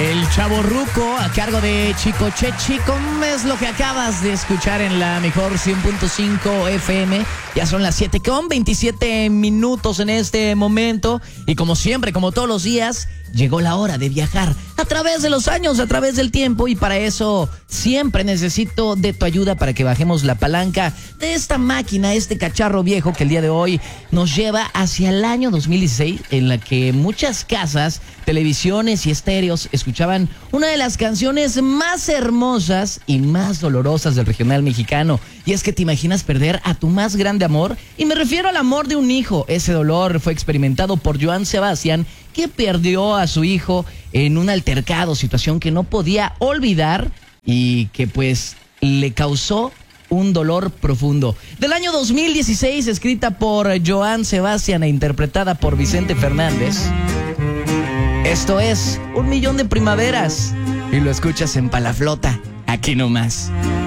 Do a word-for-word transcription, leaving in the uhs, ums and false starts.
El Chavorruco a cargo de Chicoche Chicom es lo que acabas de escuchar en la mejor cien punto cinco F M. Ya son las siete con veintisiete minutos en este momento. Y como siempre, como todos los días, llegó la hora de viajar a través de los años, a través del tiempo. Y para eso siempre necesito de tu ayuda para que bajemos la palanca de esta máquina, este cacharro viejo que el día de hoy nos lleva hacia el año dos mil dieciséis, en la que muchas casas, televisiones y estéreos escuchaban una de las canciones más hermosas y más dolorosas del regional mexicano. Y es que te imaginas perder a tu más grande amor, y me refiero al amor de un hijo. Ese dolor fue experimentado por Joan Sebastián, que perdió a su hijo en un altercado, situación que no podía olvidar y que pues le causó un dolor profundo. Del año dos mil dieciséis, escrita por Joan Sebastián e interpretada por Vicente Fernández. Esto es Un Millón de Primaveras y lo escuchas en Palaflota, aquí nomás.